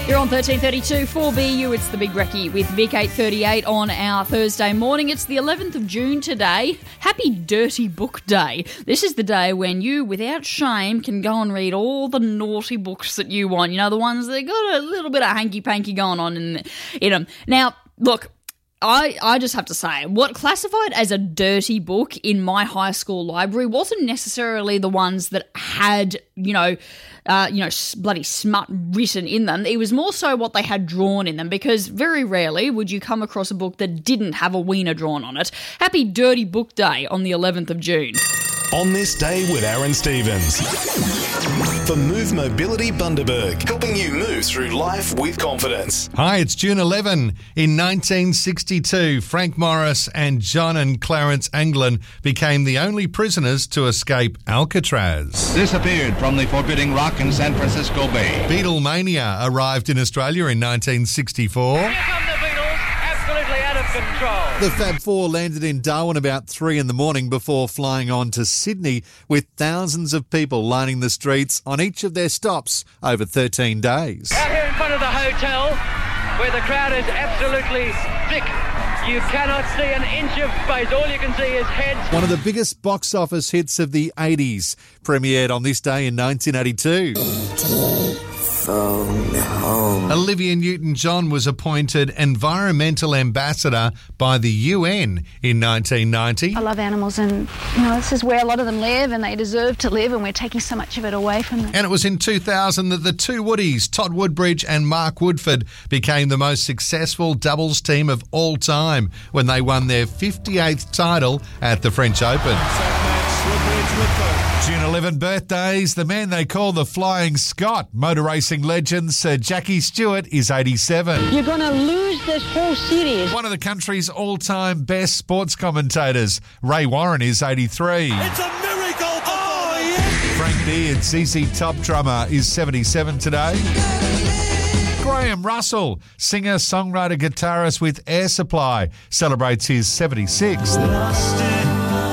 You're on 1332 4BU. It's the Big Recce with Vic 8:38 on our Thursday morning. It's the 11th of June today. Happy Dirty Book Day. This is the day when you, without shame, can go and read all the naughty books that you want. You know, the ones that got a little bit of hanky-panky going on in them. Now, look, I just have to say, what classified as a dirty book in my high school library wasn't necessarily the ones that had, bloody smut written in them. It was more so what they had drawn in them, because very rarely would you come across a book that didn't have a wiener drawn on it. Happy Dirty Book Day on the 11th of June. On this day with Aaron Stevens. For Move Mobility Bundaberg, helping you move through life with confidence. Hi, it's June 11. In 1962, Frank Morris and John and Clarence Anglin became the only prisoners to escape Alcatraz. Disappeared from the forbidding rock in San Francisco Bay. Beatlemania arrived in Australia in 1964. Here come the Beatles, absolutely out of control. The Fab Four landed in Darwin about 3 a.m. before flying on to Sydney, with thousands of people lining the streets on each of their stops over 13 days. Out here in front of the hotel, where the crowd is absolutely thick. You cannot see an inch of space. All you can see is heads. One of the biggest box office hits of the 80s premiered on this day in 1982. Olivia Newton-John was appointed Environmental Ambassador by the UN in 1990. I love animals, and this is where a lot of them live, and they deserve to live, and we're taking so much of it away from them. And it was in 2000 that the two Woodies, Todd Woodbridge and Mark Woodford, became the most successful doubles team of all time when they won their 58th title at the French Open. June 11 birthdays, the man they call the Flying Scot. Motor racing legend Sir Jackie Stewart is 87. You're going to lose this whole series. One of the country's all-time best sports commentators, Ray Warren, is 83. It's a miracle! Oh, yeah! Frank Beard, ZZ Top drummer, is 77 today. Graham Russell, singer, songwriter, guitarist with Air Supply, celebrates his 76th.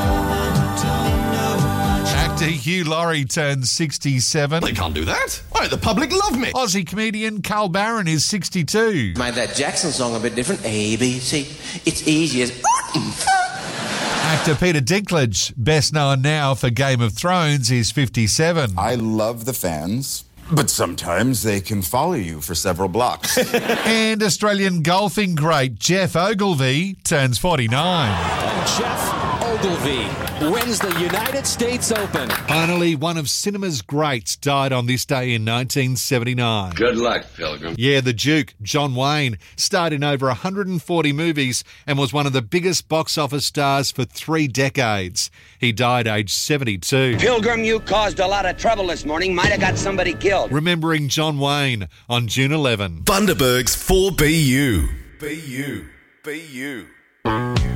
Actor Hugh Laurie turns 67. They can't do that. Why, the public love me. Aussie comedian Carl Barron is 62. Made that Jackson song a bit different. ABC. It's easy as... Actor Peter Dinklage, best known now for Game of Thrones, is 57. I love the fans, but sometimes they can follow you for several blocks. And Australian golfing great Jeff Ogilvy turns 49. Jeff Ogilvy wins the United States Open. Finally, one of cinema's greats died on this day in 1979. Good luck, Pilgrim. Yeah, the Duke, John Wayne, starred in over 140 movies and was one of the biggest box office stars for 3 decades. He died aged 72. Pilgrim, you caused a lot of trouble this morning. Might have got somebody killed. Remembering John Wayne on June 11. Bundaberg's 4BU. BU. BU.